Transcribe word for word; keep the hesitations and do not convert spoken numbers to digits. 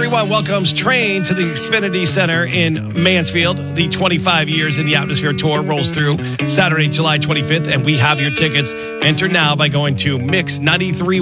thirty-one welcomes Train to the Xfinity Center in Mansfield. The twenty-five Years in the Atmosphere Tour rolls through Saturday, July twenty-fifth, and we have your tickets. Enter now by going to Mix ninety-three